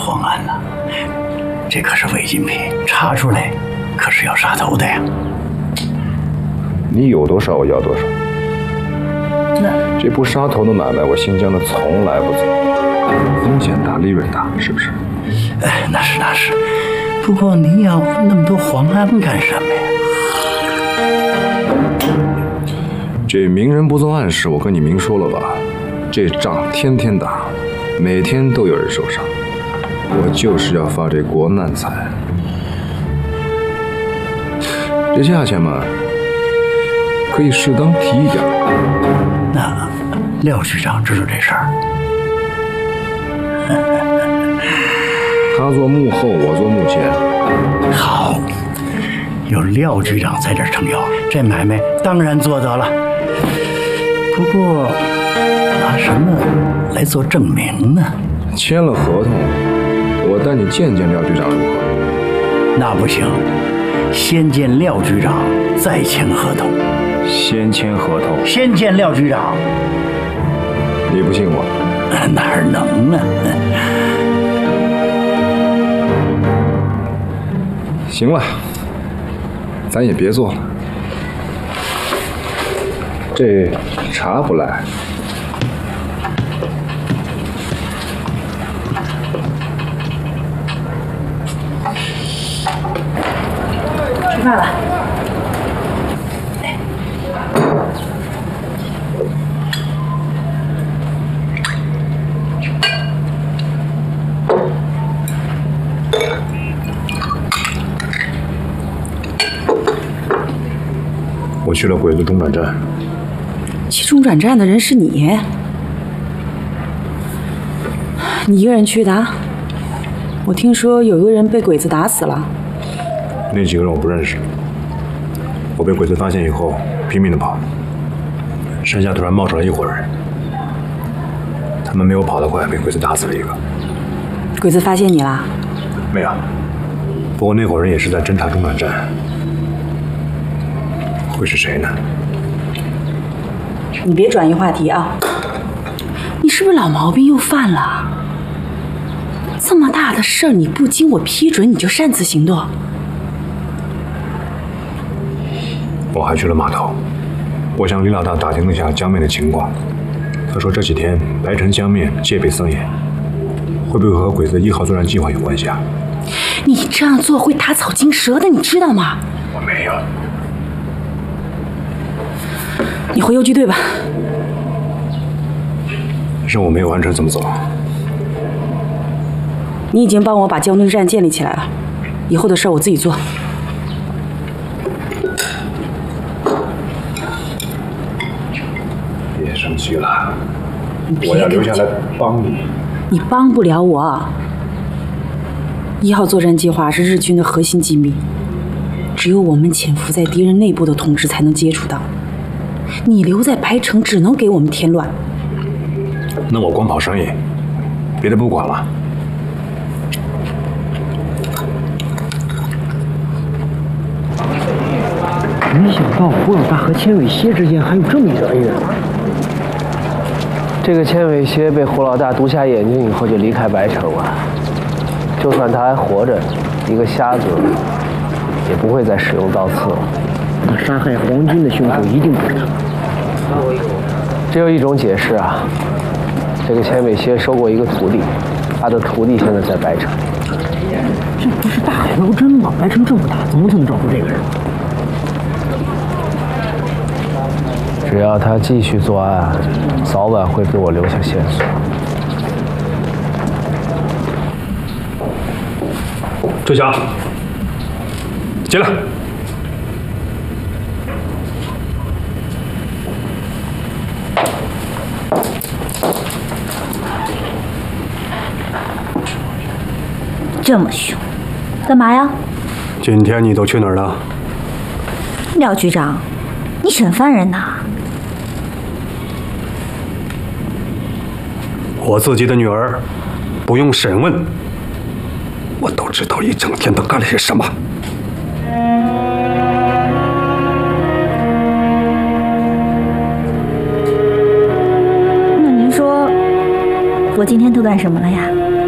慌案了，这可是违禁品，查出来可是要杀头的呀。 你有多少我要多少。这不杀头的买卖，我新疆的从来不做，风险大，利润大，是不是？ 哎，那是。不过你要那么多黄安干什么呀？ 这明人不做暗事，我跟你明说了吧，这仗天天打，每天都有人受伤，我就是要发这国难财。这价钱嘛，可以适当提一点。 那廖局长知道这事儿？ 他做幕后，我做幕前。 好，有廖局长在这儿撑腰，这买卖当然做得了。不过，拿什么来做证明呢？ 签了合同，我带你见见廖局长如何？ 那不行，先见廖局长，再签合同。 先签合同， 先见廖局长。 你不信我？ 哪能呢？ 行了，咱也别做了。这茶不赖。 吃饭了。 我去了鬼子中转站。 去中转站的人是你？你一个人去的？我听说有一个人被鬼子打死了。 那几个人我不认识。我被鬼子发现以后，拼命的跑。山下突然冒出来一伙人，他们没有跑得快，被鬼子打死了一个。 鬼子发现你了？ 没有。不过那伙人也是在侦察中转站。会是谁呢？ 你别转移话题啊！你是不是老毛病又犯了？这么大的事儿，你不经我批准你就擅自行动？ 我还去了码头，我向李老大打听了一下江面的情况。他说这几天白城江面戒备森严，会不会和鬼子1号作战计划有关系啊？ 你这样做会打草惊蛇的，你知道吗？ 我没有。 你回游击队吧。 任务没有完成怎么走？ 你已经帮我把江顿站建立起来了，以后的事儿我自己做。 别生气了，我要留下来帮你。 你帮不了我。1号作战计划是日军的核心机密，只有我们潜伏在敌人内部的同志才能接触到。你留在白城只能给我们添乱。 那我光跑生意，别的不管了。 没想到胡老大和千伟歇之间还有这么一段恩怨。 这个千伟歇被胡老大毒瞎眼睛以后就离开白城了。就算他还活着，一个瞎子也不会再使用刀刺了。 那杀害皇军的凶手一定不是他。 只有一种解释啊，这个千伟歇收过一个徒弟，他的徒弟现在在白城。 这不是大海捞针吗？白城这么大，怎么可能找出这个人？ 只要他继续作案，早晚会给我留下线索。 周霞，进来。 这么凶，干嘛呀？ 今天你都去哪儿了？ 廖局长，你审犯人呐？ 我自己的女儿，不用审问，我都知道一整天都干了些什么。 那您说，我今天都干什么了呀？